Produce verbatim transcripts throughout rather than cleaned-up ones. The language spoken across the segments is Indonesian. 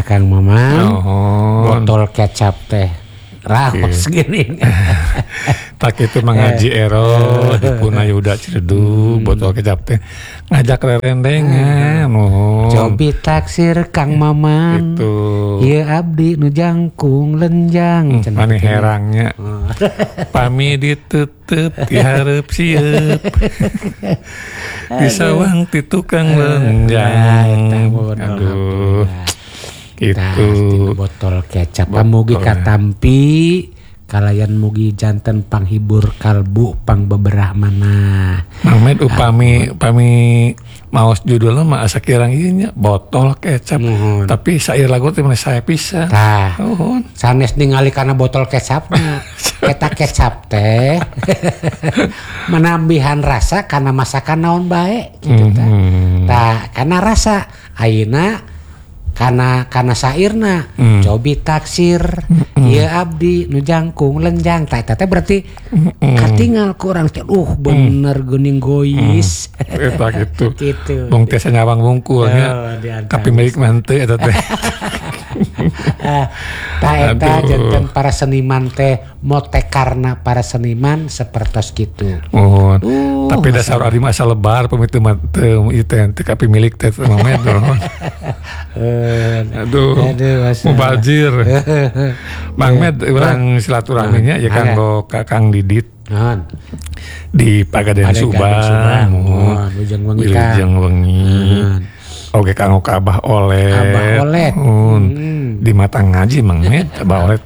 Kang Maman. Oh. Botol kecap teh raos gini. Tak itu mengaji ero di Punayuda Ciledug botol kecap teh ngajak rerendengan. Oh. Cobi taksir Kang Maman. Itu. Ieu abdi nu jangkung lenjang. Mani herangnya. Pami ditetet dihareup sieup. Disawang ti tukang lenjang. Aduh. Gitu. Botol kecap pamugi katampi kalayan mugi janten panghibur kalbu pang beberah mana. Mang Med upami upami maos judulna mah asa kirang ieu nya botol kecap. Mohon. Tapi sair lagu teh mah saya pisah. Tah. Oh. Sanes ningali kana botol kecapna. Eta kecap teh menambihan rasa kana masakan naon bae gitu tah. Mm-hmm. Tah kana rasa ayeuna Kana kana sairna mm. cobi taksir mm. ieu abdi nu jangkung lenjang tah eta teh berarti mm. katingal ku urang teh uh bener mm. geuning gois eta gitu gitu bong teh nyawang wungkulnya tapi milik mante eta teh tah eta janten para seniman teh motekarna para seniman sapertos kitu. Oh. Uh, tapi dasar ari mah asa lebar pamitu mah teu ieu teh tapi milik teh momen doh. Aduh, mubazir. Bang Med, orang silaturahminya ya kanggo Kakang Didit di Pagaden Subang, Wilujeng Wengi. Oke kanggo ka Abah Olet. Abah Olet. Di Matang Ngaji Mang Med, Abah Olet.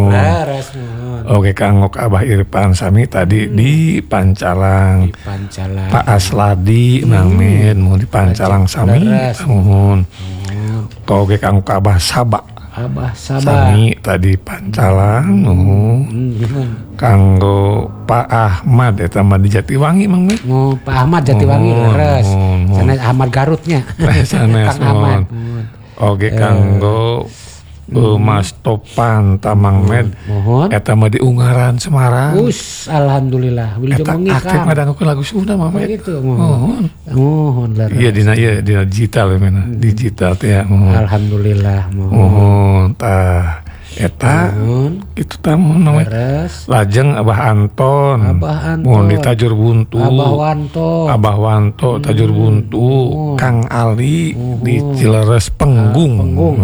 Oke kanggo ka Abah Irfan Sami tadi di Pancalang. Di Pancalang. Pak Asladi Mang Med mau di Pancalang Sami. Mohon. Oke kanggo ka Abah Saba. Abah Saba. Sami tadi Pancalang. Oh. Kanggo Pak Ahmad eta mah di Jatiwangi Mang Med. Oh, Pak Ahmad Jatiwangi leres. Sanes Ahmad Garutnya. Sanes Ahmad. Oke kanggo Uh, Mas Topan Tamang Med eta mah di Ungaran Semarang. Us alhamdulillah Wilujeng Wengi Kang. Eta aktif ngadangukeun lagu Sunda mah Med. Gitu mohon. Mohon leres. Iya dina ieu dina digital mena. Digital teh ya. Alhamdulillah mohon. Mohon tah eta kitu tah mohon leres. Lajeng Abah Anton. Abah Anton. Mohon di Tajur Buntu. Abah Wanto. Abah Wanto Tajur Buntu. Kang Ali di Cileres Penggung. Penggung.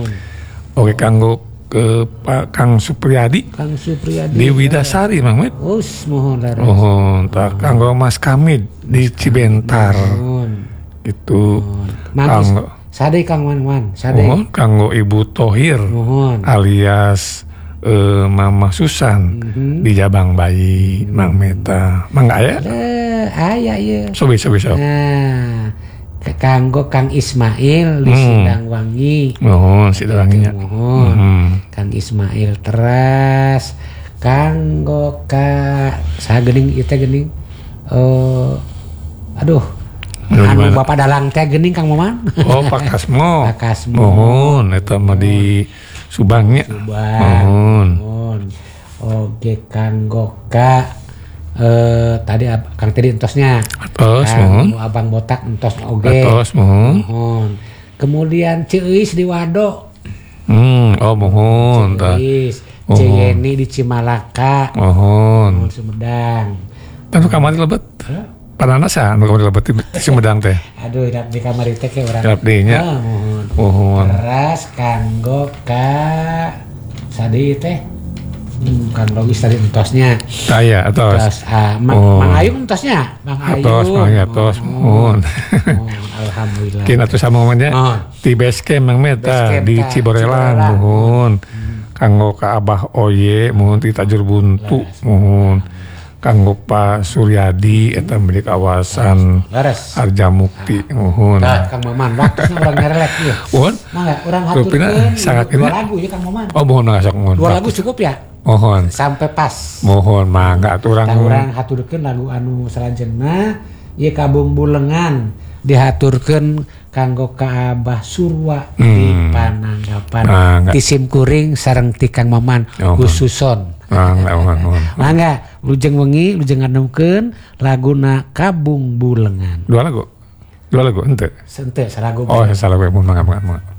Oke kanggo ke Pak Kang Supriyadi. Kang Supriyadi. Di Widasari Mang Med. Us mohon leres. Mohon tak kanggo Mas Kamid di Cibentar. Mohon. Gitu. Kanggo sade Kang Wan-wan, sade. Mohon kanggo Ibu Tohir. Mohon. Alias uh, Mama Susan mm-hmm. di Jabang Bayi mm-hmm. Mang Meta. Mangga aya? Eh, aya ieu. Sobi sobi sobi. Nah. Kanggo Kang Ismail di hmm. Sidang Wangi. Oh, Sidang Wanginya. Mohon. Hmm. Kang Ismail teras. Kanggo ka saha geuning ieu teh geuning. Oh. Aduh. Anu Bapak Dalang teh geuning Kang Maman. Oh, Pak Kasmo. Pak Kasmo. Mohon eta mah di Subangnya. Subang. Mohon. Mohon. Oke kanggo ka Uh, tadi ab, Kang tadi entosnya atos mohon Abang Botak entos oge atos mohon mohon kemudian Ceuis di Wado hmm oh mohon Ceuis Ceyeni di Cimalaka mohon Sumedang tanu kamari lebet huh? Panana sa anu kamari lebet di Sumedang teh aduh di kamari teh ke urang abdinya oh, mohon mohon teras kanggo ka sadi teh Hmm, kan logis tadi entosnya. Saya atos. Terus, uh, Mang, oh. Mang Ayung entosnya. Mang Ayung. Atos, Mang Ayung atos. Mohon. Alhamdulillah. Kini atuh sama momennya. Oh. Di base camp Mang Meta di Ciborelang. Mohon. Hmm. Kanggo ka Abah Oye, mohon di Tajur Buntu. Mohon. Kanggo Pak Suryadi eta di kawasan Harjamukti. Mohon. Nah, Kang Maman, waktunya urang ngerelek ieu. Mohon. Mangga urang haturkeun dua lagu ya Kang Maman. Oh, mohon ngasok mohon. Dua lagu cukup ya? Mohon. Sampai pas. Mohon mangga aturang. Urang haturkeun lagu anu salanjutna ieu kabung bulengan dihaturkeun kanggo ka Abah Surwa hmm. di Pananggapan. Ti Sim Kuring sareng ti Kang Maman khususon. Mangga mohon mohon. Mangga Wilujeng Wengi lujeng ngadengkeun laguna Kabung Bulengan. Dua lagu. Dua lagu ente. Ente salagu. Oh, salagu mangga mangga.